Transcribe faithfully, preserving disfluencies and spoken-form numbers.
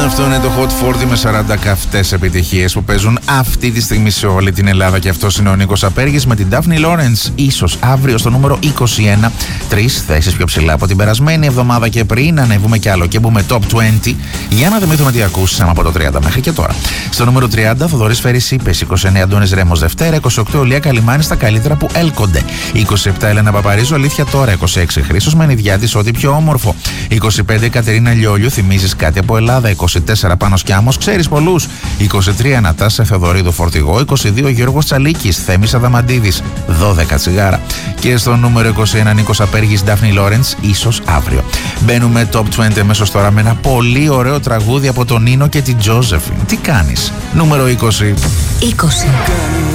Αυτό είναι το Hot σαράντα με σαράντα καυτές επιτυχίες που παίζουν αυτή τη στιγμή σε όλη την Ελλάδα. Και αυτός είναι ο Νίκος Απέργης με την Daphne Lawrence. Ίσως αύριο στο νούμερο είκοσι ένα. Τρεις θέσεις πιο ψηλά από την περασμένη εβδομάδα και πριν. Ανεβούμε κι άλλο και μπούμε top είκοσι. Για να θυμηθούμε τι ακούσαμε από το τριάντα μέχρι και τώρα. Στο νούμερο τριάντα, Θοδωρής Φέρης Είπες. είκοσι εννέα, Αντώνης Ρέμος Δευτέρα. είκοσι οκτώ, Λία Καλιμάνη στα καλύτερα που έλκονται. είκοσι επτά, Έλενα Παπαρίζου, Αλήθεια τώρα. είκοσι έξι, Χρήστος Μανιδιάτης, Ό,τι πιο όμορφο. είκοσι πέντε, Κατερίνα Λιόλιου, Θυμίζεις κάτι από Ελλάδα. είκοσι τέσσερα, Πάνος Κιάμος, Ξέρεις πολλούς. είκοσι τρία, Νατάσα Θεοδωρίδου Φορτηγό. είκοσι δύο, Γιώργος Τσαλίκης, Θέμης Αδαμαντίδης, δώδεκα, Τσιγάρα. Και στο νούμερο είκοσι ένα, Νίκος Απέργης, Daphne Lawrence, Ίσως αύριο. Μπαίνουμε top είκοσι αμέσως τώρα με ένα πολύ ωραίο τραγούδι από τον Νίνο και την Τζόζεφιν. Τι κάνεις? Νούμερο είκοσι. είκοσι.